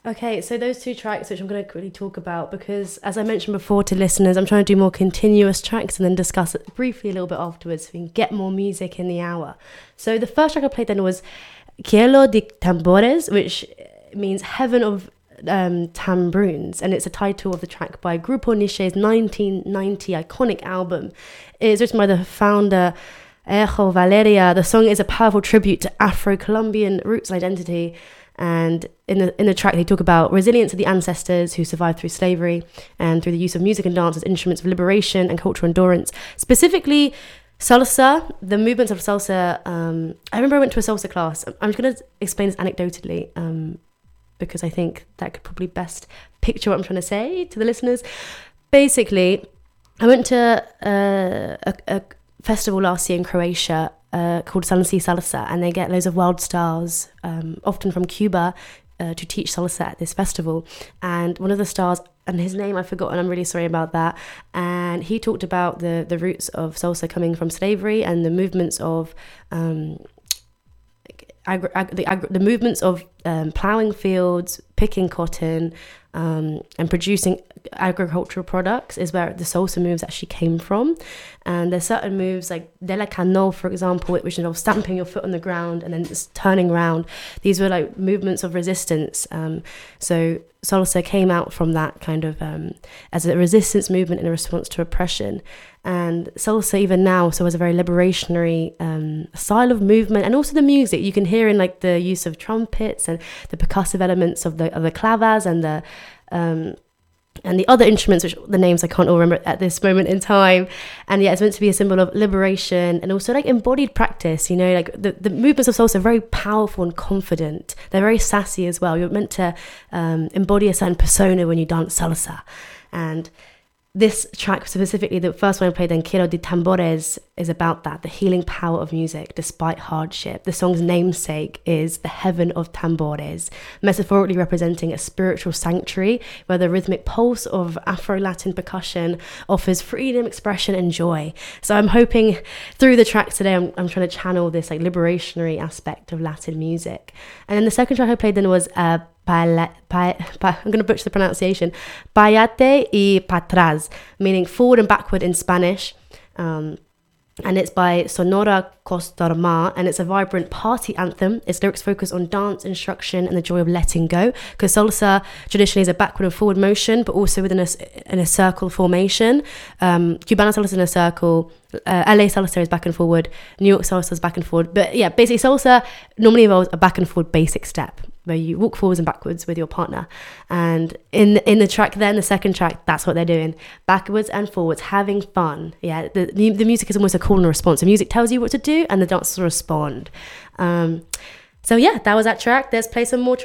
Okay, so those two tracks, which I'm going to quickly talk about, because as I mentioned before to listeners, I'm trying to do more continuous tracks and then discuss it briefly a little bit afterwards so we can get more music in the hour. So the first track I played then was Cielo de Tambores, which means Heaven of Tambourines, and it's a title of the track by Grupo Niche's 1990 iconic album. It is written by the founder Ejo Valeria. The song is a powerful tribute to Afro-Colombian roots and identity. And in the track, they talk about resilience of the ancestors who survived through slavery and through the use of music and dance as instruments of liberation and cultural endurance. Specifically, salsa, the movements of salsa. I remember I went to a salsa class. I'm just going to explain this anecdotally because I think that could probably best picture what I'm trying to say to the listeners. Basically, I went to a festival last year in Croatia called San Si Salsa, and they get loads of wild stars, often from Cuba, to teach salsa at this festival. And one of the stars, and his name I've forgotten, I'm really sorry about that, and he talked about the roots of salsa coming from slavery and the movements of the movements of ploughing fields, picking cotton, and producing agricultural products is where the salsa moves actually came from. And there's certain moves like de la cano, for example, which involves stamping your foot on the ground and then just turning around. These were like movements of resistance. So salsa came out from that kind of as a resistance movement in a response to oppression. And salsa even now so is a very liberationary style of movement, and also the music you can hear in like the use of trumpets and the percussive elements of the clavas and the other instruments, which the names I can't all remember at this moment in time. And yeah, it's meant to be a symbol of liberation and also like embodied practice, you know, like the movements of salsa are very powerful and confident. They're very sassy as well. You're meant to embody a certain persona when you dance salsa. And this track specifically, the first one I played, then Cielo de Tambores, is about that, the healing power of music despite hardship. The song's namesake is the Heaven of Tambores, metaphorically representing a spiritual sanctuary where the rhythmic pulse of Afro-Latin percussion offers freedom, expression, and joy. So I'm hoping through the track today, I'm trying to channel this like liberationary aspect of Latin music. And then the second track I played then was I'm going to butcher the pronunciation, Payate y Patras, meaning forward and backward in Spanish. And it's by Sonora Costarma, and it's a vibrant party anthem. Its lyrics focus on dance, instruction, and the joy of letting go, because salsa traditionally is a backward and forward motion, but also in a circle formation. Cubana salsa is in a circle, LA salsa is back and forward, New York salsa is back and forward. But yeah, basically salsa normally involves a back and forward basic step, where you walk forwards and backwards with your partner. And in the track then, the second track, that's what they're doing. Backwards and forwards, having fun. Yeah, the music is almost a call and response. The music tells you what to do and the dancers respond. So yeah, that was that track. Let's play some more tracks.